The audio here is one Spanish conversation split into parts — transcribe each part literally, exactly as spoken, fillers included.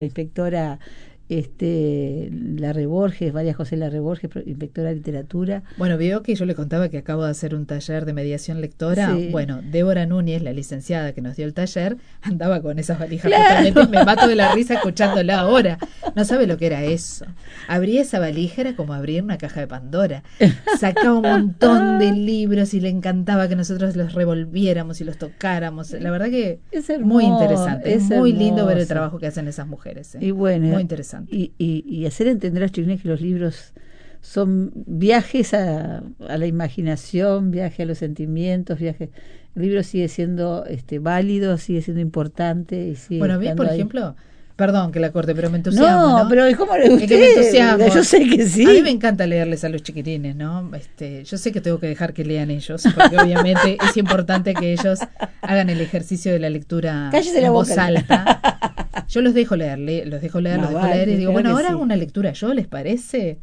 inspectora este, Larre Borges, María José Larre Borges, inspectora de literatura. Bueno, veo que yo le contaba que acabo de hacer un taller de mediación lectora. Sí. Bueno, Débora Núñez, la licenciada que nos dio el taller, andaba con esas valijas. Claro. Justamente me mato de la risa escuchándola ahora. No sabe lo que era eso. Abría esa valija, era como abrir una caja de Pandora. Sacaba un montón de libros y le encantaba que nosotros los revolviéramos y los tocáramos. La verdad que es hermoso, muy interesante. Es muy hermoso. lindo ver el trabajo que hacen esas mujeres. ¿eh? Y bueno, muy interesante. Y, y, y hacer entender a los chiquilines que los libros son viajes a, a la imaginación, viaje a los sentimientos, viaje. El libro sigue siendo este válido, sigue siendo importante. Y sigue bueno, a mí, por ahí. ejemplo, perdón que la corte, pero me entusiasmo. No, ¿no? pero ¿cómo le gusta? Es que me entusiasmo. Yo sé que sí. A mí me encanta leerles a los chiquitines, ¿no? Este, yo sé que tengo que dejar que lean ellos, porque obviamente es importante que ellos hagan el ejercicio de la lectura Cállese en la voz boca. alta. Yo los dejo leer, le, los dejo leer, No, los dejo vale, leer y digo, bueno, ahora sí. hago una lectura yo, ¿les parece?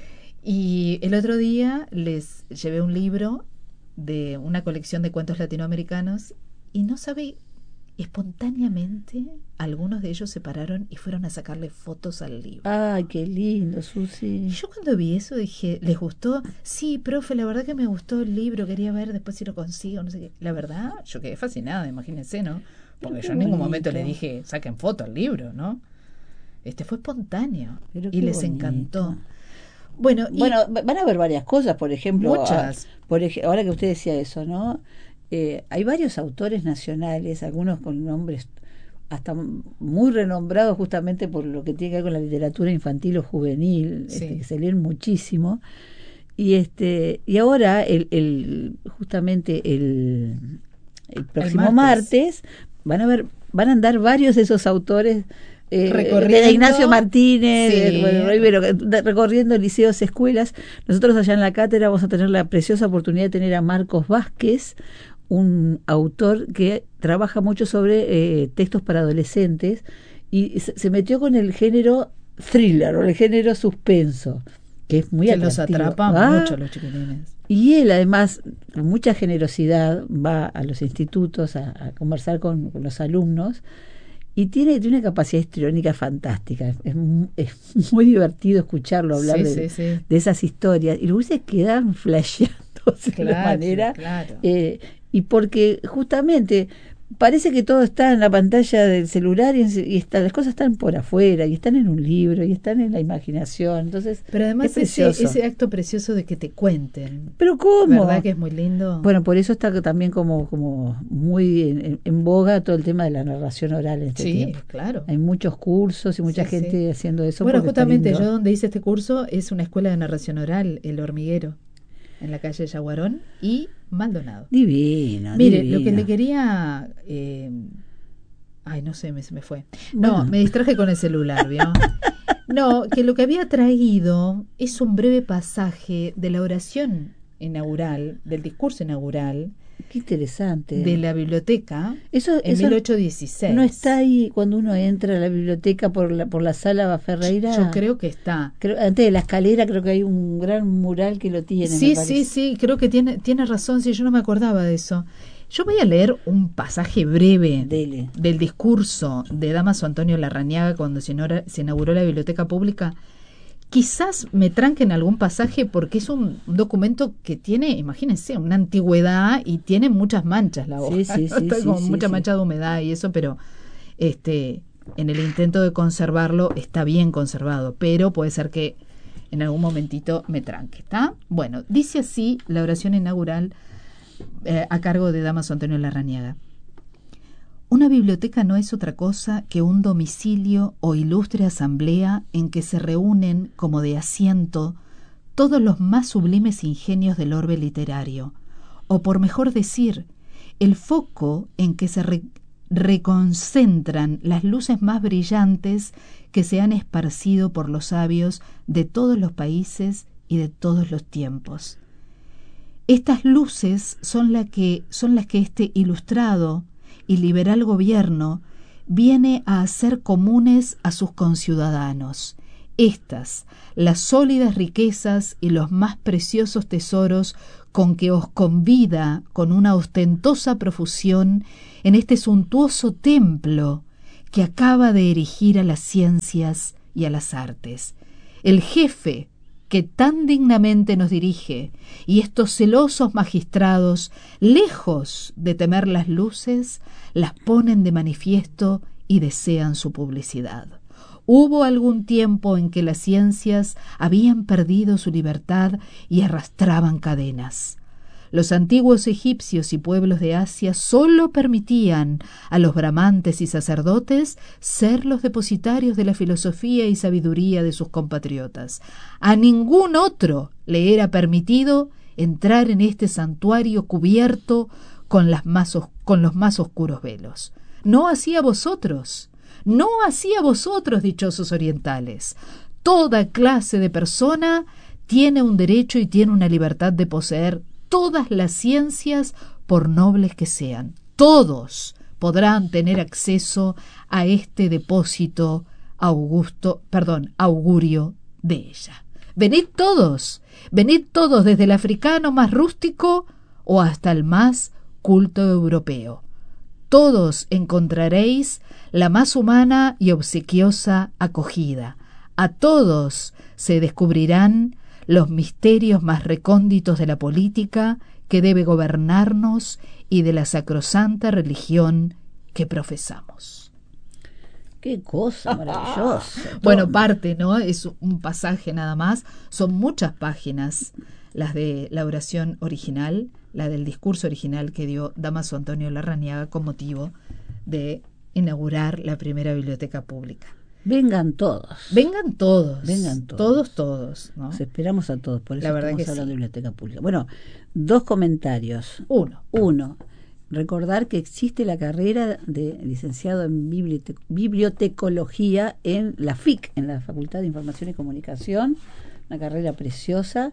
Y el otro día les llevé un libro de una colección de cuentos latinoamericanos y no sabe, espontáneamente algunos de ellos se pararon y fueron a sacarle fotos al libro. Ay, qué lindo, Susi. Y yo cuando vi eso dije, ¿les gustó? Sí, profe, la verdad que me gustó el libro, quería ver después si lo consigo, no sé qué. La verdad, yo quedé fascinada, imagínense, ¿no? Porque yo en ningún bonito. momento le dije, saquen foto al libro, ¿no? Este fue espontáneo Pero y les bonito. encantó. Bueno, y bueno, van a ver varias cosas, por ejemplo, muchas. A, por ej ahora que usted decía eso, ¿no? Eh, hay varios autores nacionales, algunos con nombres hasta muy renombrados justamente por lo que tiene que ver con la literatura infantil o juvenil, Sí. este, que se leen muchísimo. Y este y ahora el, el justamente el, el próximo el martes. martes van a ver van a andar varios de esos autores. Eh, recorriendo de Ignacio Martínez, sí. de, bueno, Rivero, de, recorriendo liceos, escuelas. Nosotros allá en la cátedra vamos a tener la preciosa oportunidad de tener a Marcos Vázquez, un autor que trabaja mucho sobre eh, textos para adolescentes y se, se metió con el género thriller o el género suspenso, que es muy que atractivo. los atrapa ¿Ah? mucho los chiquitines. Y él además, con mucha generosidad, va a los institutos a, a conversar con, con los alumnos. Y tiene, tiene una capacidad histriónica fantástica. Es, es muy divertido escucharlo hablar sí, de, sí, sí. de esas historias. Y los gurises quedan flasheando de claro, la manera. Claro. Eh, y porque justamente parece que todo está en la pantalla del celular y, y está, las cosas están por afuera, y están en un libro, y están en la imaginación. Entonces, pero además es precioso. ese, ese acto precioso de que te cuenten. ¿Pero cómo? ¿Verdad que es muy lindo? Bueno, por eso está también como, como muy en, en boga todo el tema de la narración oral en este sí, tiempo. claro. Hay muchos cursos y mucha sí, gente sí. haciendo eso. Bueno, justamente yo donde hice este curso es una escuela de narración oral, El Hormiguero, en la calle Yaguarón y Maldonado. Divino. Mire, divino. lo que le quería... Eh, ay, no sé, me, se me fue. No, bueno. me distraje con el celular, ¿vio? No, que lo que había traído es un breve pasaje de la oración inaugural, del discurso inaugural. Qué interesante. De la biblioteca eso, en eso mil ochocientos dieciséis. ¿No está ahí cuando uno entra a la biblioteca por la, por la sala Ferreira? Yo creo que está. Creo, antes de la escalera creo que hay un gran mural que lo tiene. Sí, sí, sí, creo que tiene, tiene razón, sí, yo no me acordaba de eso. Yo voy a leer un pasaje breve Dele. del discurso de Dámaso Antonio Larrañaga cuando se, inaugura, se inauguró la biblioteca pública. Quizás me tranquen algún pasaje porque es un, un documento que tiene, imagínense, una antigüedad y tiene muchas manchas la hoja. Sí, sí, ¿no? sí, Está sí, con sí, mucha sí. mancha de humedad y eso, pero este en el intento de conservarlo está bien conservado, pero puede ser que en algún momentito me tranque, ¿está? Bueno, dice así la oración inaugural eh, a cargo de Dámaso Antonio Larrañaga. Una biblioteca no es otra cosa que un domicilio o ilustre asamblea en que se reúnen como de asiento todos los más sublimes ingenios del orbe literario, o por mejor decir, el foco en que se re- reconcentran las luces más brillantes que se han esparcido por los sabios de todos los países y de todos los tiempos. Estas luces son, la que, son las que este ilustrado y liberal gobierno viene a hacer comunes a sus conciudadanos. Estas, las sólidas riquezas y los más preciosos tesoros con que os convida con una ostentosa profusión en este suntuoso templo que acaba de erigir a las ciencias y a las artes, el jefe que tan dignamente nos dirige, y estos celosos magistrados, lejos de temer las luces, las ponen de manifiesto y desean su publicidad. Hubo algún tiempo en que las ciencias habían perdido su libertad y arrastraban cadenas. Los antiguos egipcios y pueblos de Asia sólo permitían a los bramantes y sacerdotes ser los depositarios de la filosofía y sabiduría de sus compatriotas. A ningún otro le era permitido entrar en este santuario cubierto con, las más os- con los más oscuros velos. No así a vosotros, no así a vosotros, dichosos orientales. Toda clase de persona tiene un derecho y tiene una libertad de poseer todas las ciencias, por nobles que sean. Todos podrán tener acceso a este depósito augusto, perdón, augurio de ella. Venid todos, venid todos, desde el africano más rústico o hasta el más culto europeo. Todos encontraréis la más humana y obsequiosa acogida. A todos se descubrirán los misterios más recónditos de la política que debe gobernarnos y de la sacrosanta religión que profesamos. ¡Qué cosa maravillosa! Bueno, parte, ¿no? Es un pasaje nada más. Son muchas páginas las de la oración original, la del discurso original que dio Dámaso Antonio Larrañaga con motivo de inaugurar la primera biblioteca pública. Vengan todos. Vengan todos. Vengan todos. Todos, todos, ¿no? Los esperamos a todos, por eso La verdad estamos que hablando sí. de biblioteca pública. Bueno, dos comentarios. Uno. Uno, recordar que existe la carrera de licenciado en bibliote- bibliotecología en la F I C, en la Facultad de Información y Comunicación, una carrera preciosa,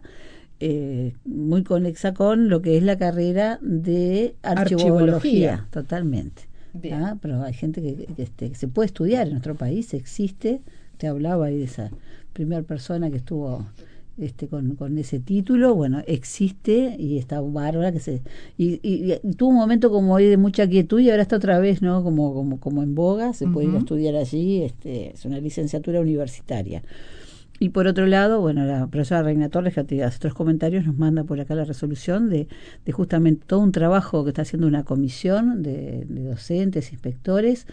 eh, muy conexa con lo que es la carrera de archivología, Archivología. totalmente. Bien. ¿Ah? Pero hay gente que, que, este, que se puede estudiar en nuestro país, existe. Te hablaba ahí de esa primera persona que estuvo este con, con ese título. Bueno, existe y está bárbara que se y, y, y tuvo un momento como hoy de mucha quietud y ahora está otra vez, ¿no? Como como como en boga, se puede ir a Ujú. estudiar allí. Este es una licenciatura universitaria. Y por otro lado, bueno, la profesora Reina Torres, que hace otros comentarios, nos manda por acá la resolución de, de justamente todo un trabajo que está haciendo una comisión de, de docentes, inspectores,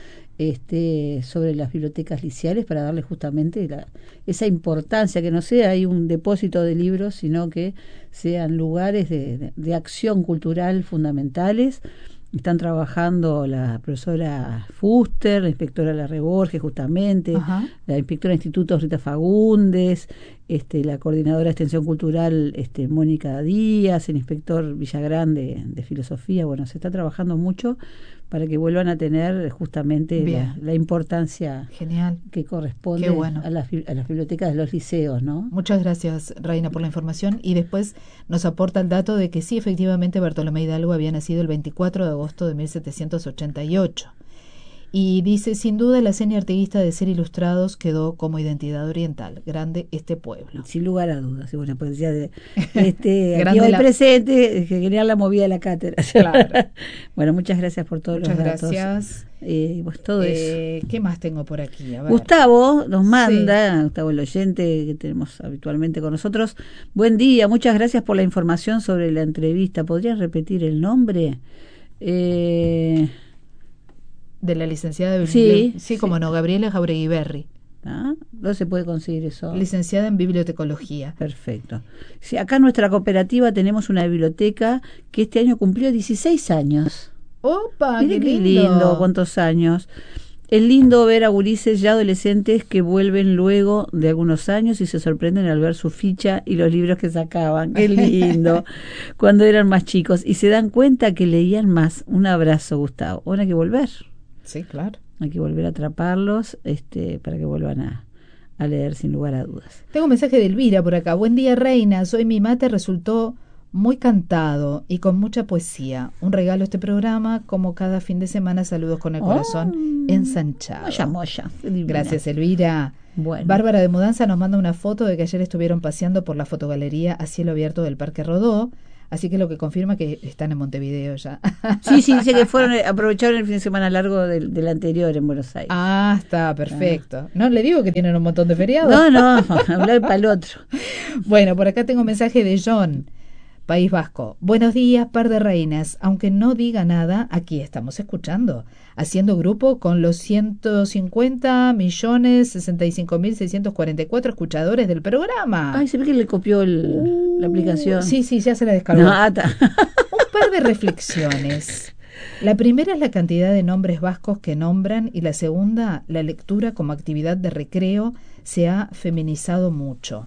este, sobre las bibliotecas liceales para darle justamente la, esa importancia, que no sea ahí un depósito de libros, sino que sean lugares de, de, de acción cultural fundamentales. Están trabajando la profesora Fuster, la inspectora Larre Borges, justamente, Ajá. la inspectora de institutos Rita Fagundes, este, la coordinadora de extensión cultural este, Mónica Díaz, el inspector Villagrán de, de filosofía. Bueno, se está trabajando mucho para que vuelvan a tener justamente la, la importancia Genial. que corresponde Qué bueno. a, las, a las bibliotecas de los liceos, ¿no? Muchas gracias, Reina, por la información. Y después nos aporta el dato de que sí, efectivamente, Bartolomé Hidalgo había nacido el veinticuatro de agosto de mil setecientos ochenta y ocho. Y dice, sin duda, la seña artiguista de ser ilustrados quedó como identidad oriental. Grande este pueblo. Sin lugar a dudas. Y bueno, pues decía de este aquí Grande hoy la- presente, que quería la movida de la cátedra. Claro. Bueno, muchas gracias por todos Muchas los datos. gracias. Eh, pues todo eso. Eh, ¿Qué más tengo por aquí? A ver. Gustavo nos manda, Gustavo el oyente que tenemos habitualmente con nosotros. Buen día, muchas gracias por la información sobre la entrevista. ¿Podrían repetir el nombre? Eh, De la licenciada de Sí, Bibli- sí, sí. como no, Gabriela Jauregui Berri, ¿ah? ¿Dónde se puede conseguir eso? licenciada en bibliotecología. Perfecto. Sí, acá en nuestra cooperativa tenemos una biblioteca que este año cumplió dieciséis años. ¡Opa! Miren ¡Qué qué lindo! lindo, cuántos años. Es lindo ver a gurises ya adolescentes que vuelven luego de algunos años y se sorprenden al ver su ficha y los libros que sacaban. Qué lindo. Cuando eran más chicos y se dan cuenta que leían más. Un abrazo, Gustavo. Ahora hay que volver. Sí, claro. Hay que volver a atraparlos este, para que vuelvan a, a leer sin lugar a dudas. Tengo un mensaje de Elvira por acá. Buen día, Reina. Hoy mi mate resultó muy cantado y con mucha poesía. Un regalo a este programa, como cada fin de semana. Saludos con el corazón Oh, ensanchado. Moya, moya. Qué divina. Gracias, Elvira. Bueno. Bárbara de Mudanza nos manda una foto de que ayer estuvieron paseando por la fotogalería a cielo abierto del Parque Rodó. Así que lo que confirma que están en Montevideo ya. Sí, sí, dice que fueron, aprovecharon el fin de semana largo del, del anterior en Buenos Aires. Ah, está, perfecto. No le digo que tienen un montón de feriados. No, no, hablar para el otro. Bueno, por acá tengo un mensaje de John, País Vasco. Buenos días, par de reinas. Aunque no diga nada, aquí estamos escuchando. Haciendo grupo con los ciento cincuenta millones sesenta y cinco mil seiscientos cuarenta y cuatro escuchadores del programa. Ay, se ve que le copió el, uh, la aplicación. Sí, sí, ya se la descargó. No, ata. Un par de reflexiones. La primera es la cantidad de nombres vascos que nombran y la segunda, la lectura como actividad de recreo se ha feminizado mucho.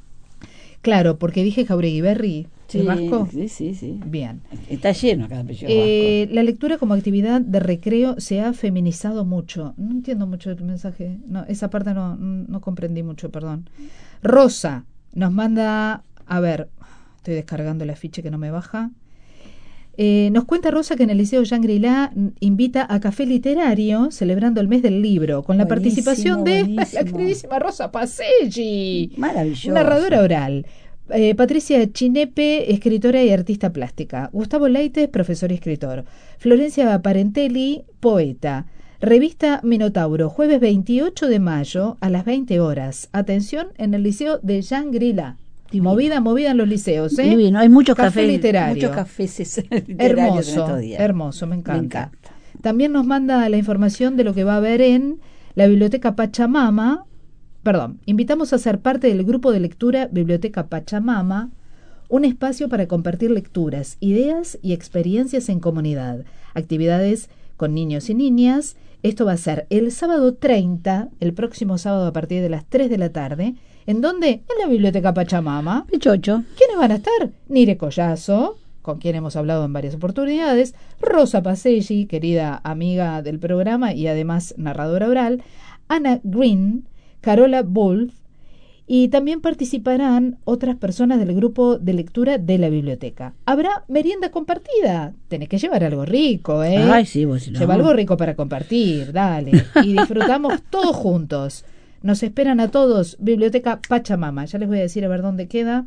Claro, porque dije Jauregui Berri, sí, ¿es vasco? Sí, sí, sí. Bien. Está lleno cada apellido eh, vasco. La lectura como actividad de recreo se ha feminizado mucho. No entiendo mucho el mensaje. No, esa parte no, no comprendí mucho, perdón. Rosa nos manda, a ver, estoy descargando el afiche que no me baja. Eh, nos cuenta Rosa que en el Liceo Shangri-La invita a café literario celebrando el mes del libro con la buenísimo, participación de buenísimo. La queridísima Rosa Paselli, maravilloso, narradora oral, eh, Patricia Chinepe, escritora y artista plástica, Gustavo Leites, profesor y escritor, Florencia Parentelli, poeta. Revista Minotauro, jueves veintiocho de mayo a las veinte horas. Atención, en el Liceo de Shangri-La. Divino. Movida, movida en los liceos, ¿eh? Divino, hay muchos café cafés literario. Muchos cafés literarios hermoso, en estos días. Hermoso, me encanta. me encanta. También nos manda la información de lo que va a haber en la Biblioteca Pachamama. Perdón, invitamos a ser parte del grupo de lectura Biblioteca Pachamama, un espacio para compartir lecturas, ideas y experiencias en comunidad, actividades con niños y niñas. Esto va a ser el sábado treinta, el próximo sábado a partir de las tres de la tarde. ¿En dónde? En la Biblioteca Pachamama. Pichocho. ¿Quiénes van a estar? Nire Collazo, con quien hemos hablado en varias oportunidades, Rosa Paselli, querida amiga del programa y además narradora oral, Ana Green, Carola Wolf, y también participarán otras personas del grupo de lectura de la biblioteca. Habrá merienda compartida. Tenés que llevar algo rico, ¿eh? Ay, sí, vos si no. Lleva algo rico para compartir, dale. Y disfrutamos todos juntos. Nos esperan a todos. Biblioteca Pachamama. Ya les voy a decir a ver dónde queda.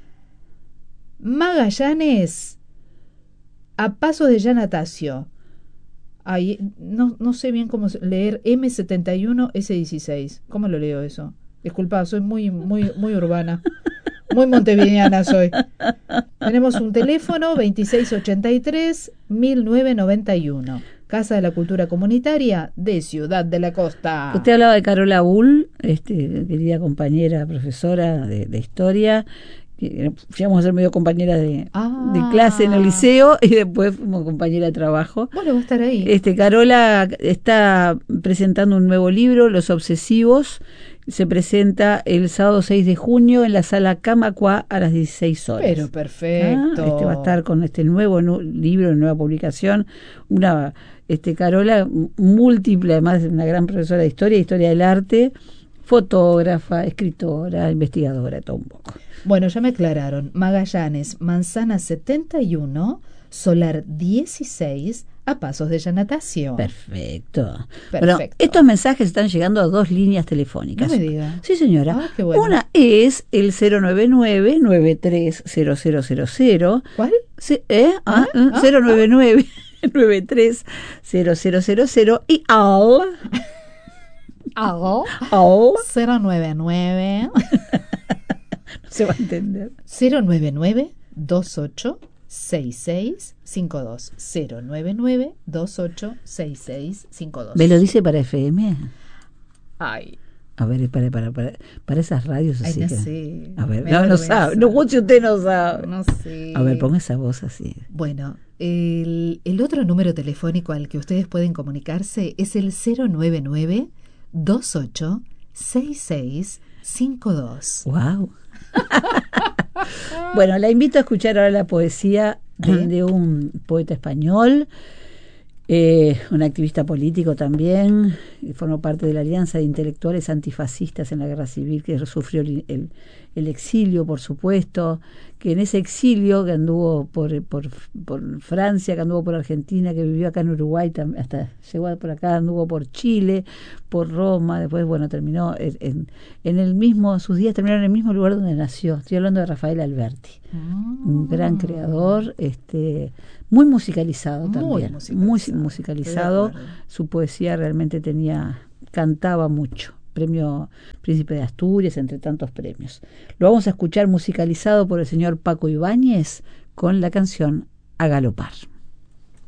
Magallanes, a pasos de Yanatacio. Ay, no, no sé bien cómo leer eme setenta y uno ese dieciséis. ¿Cómo lo leo eso? Disculpa, soy muy, muy, muy urbana. Muy montevideana soy. Tenemos un teléfono veintiséis ochenta y tres mil novecientos noventa y uno. Casa de la Cultura Comunitaria de Ciudad de la Costa. Usted hablaba de Carola Bull, este, querida compañera, profesora de, de historia. Llegamos a ser medio compañera de, ah. de clase en el liceo y después fuimos compañera de trabajo. Bueno, va a estar ahí. Este, Carola está presentando un nuevo libro, Los Obsesivos. Se presenta el sábado seis de junio en la sala Camacua a las dieciséis horas. Pero perfecto. Ah, este va a estar con este nuevo nu- libro, nueva publicación. Una este Carola múltiple, además de una gran profesora de historia, historia del arte, fotógrafa, escritora, investigadora, todo un poco. Bueno, ya me aclararon. Magallanes, Manzana setenta y uno, Solar dieciséis, a pasos de Yanatacio. Perfecto. Perfecto. Bueno, estos mensajes están llegando a dos líneas telefónicas. No me diga. Sí, señora. Ah, qué bueno. Una es el cero nueve nueve nueve tres cero cero cero cero. ¿Cuál? Sí, ¿eh? Ah, ¿Ah? cero nueve nueve nueve tres cero cero cero cero y al Al al cero nueve nueve no se va a entender. cero nueve nueve dos ocho seis seis cinco dos cero nueve nueve dos ocho seis seis cinco dos. ¿Me lo dice para F M? Ay. A ver, para, para, para, para esas radios así. Ay, no que... sé. A ver, Me no, da no vergüenza. sabe. No, si usted no sabe. No sé. A ver, ponga esa voz así. Bueno, el, el otro número telefónico al que ustedes pueden comunicarse es el cero nueve nueve dos ocho seis seis cinco dos. Wow. Bueno, la invito a escuchar ahora la poesía de, de un poeta español, eh, un activista político también, que formó parte de la Alianza de Intelectuales Antifascistas en la Guerra Civil, que sufrió el, el, el exilio, por supuesto, que en ese exilio que anduvo por, por, por Francia, que anduvo por Argentina, que vivió acá en Uruguay, hasta llegó por acá, anduvo por Chile, por Roma, después, bueno, terminó en, en, en el mismo, sus días terminaron en el mismo lugar donde nació. Estoy hablando de Rafael Alberti. Mm. Un gran creador, este, muy musicalizado Muy también, musicalizado, muy estoy de musicalizado. acuerdo. Su poesía realmente tenía, cantaba mucho. Premio Príncipe de Asturias, entre tantos premios. Lo vamos a escuchar musicalizado por el señor Paco Ibáñez con la canción A Galopar.